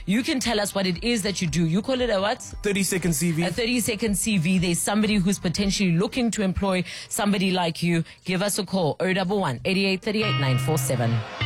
You can tell us what it is that you do. You call it a what? 30-second CV. A 30-second CV. There's somebody who's potentially looking to employ somebody like you. Give us a call. 011 88 38 947.